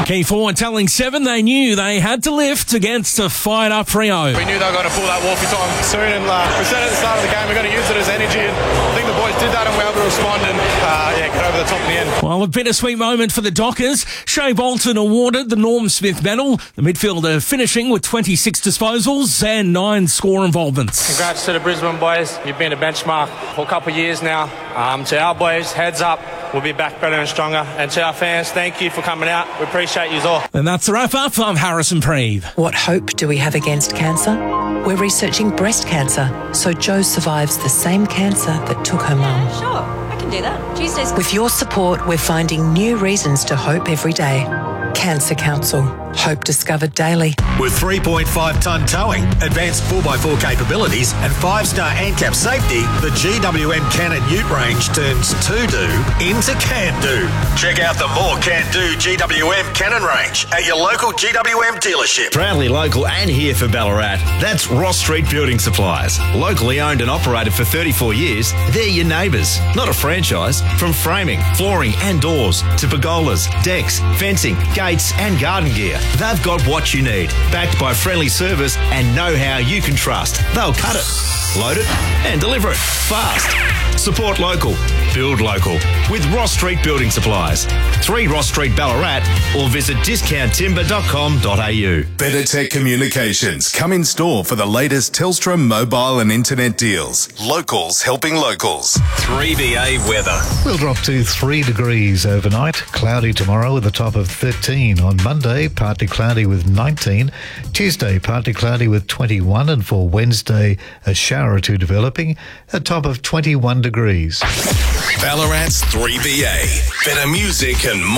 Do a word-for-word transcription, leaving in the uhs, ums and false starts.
Key forward telling Seven they knew they had to lift against a fired-up Freo. We knew they were going to pull that Wolfie time soon, and uh, we said at the start of the game we're going to use it as energy, and I think the boys did that and we were able to respond and uh, yeah, get over the top in the end. Well, a bittersweet moment for the Dockers. Shea Bolton awarded the Norm Smith medal, the midfielder finishing with twenty-six disposals and nine score involvements. Congrats to the Brisbane boys. You've been a benchmark for a couple of years now. Um, to our boys, heads up. We'll be back better and stronger. And to our fans, thank you for coming out. We appreciate you all. And that's the wrap-up. I'm Harrison Preeve. What hope do we have against cancer? We're researching breast cancer, so Jo survives the same cancer that took her mum. Sure, I can do that. Tuesdays. With your support, we're finding new reasons to hope every day. Cancer Council. Hope discovered daily. With three point five tonne towing, advanced four by four capabilities and five star ANCAP safety, the G W M Cannon Ute range turns to-do into can-do. Check out the more can-do G W M Cannon range at your local G W M dealership. Proudly local and here for Ballarat. That's Ross Street Building Supplies. Locally owned and operated for thirty-four years, they're your neighbours, not a franchise. From framing, flooring and doors to pergolas, decks, fencing, gates and garden gear, they've got what you need, backed by friendly service and know-how you can trust. They'll cut it, load it and deliver it fast. Support local, build local with Ross Street Building Supplies. three Ross Street Ballarat or visit discount timber dot com dot a u. Better Tech Communications. Come in store for the latest Telstra mobile and internet deals. Locals helping locals. three B A weather. We'll drop to three degrees overnight. Cloudy tomorrow with a top of thirteen. On Monday, partly cloudy with nineteen. Tuesday, partly cloudy with twenty-one. And for Wednesday, a shower or two developing. A top of twenty-one degrees. Ballarat's three B A. Better music and more.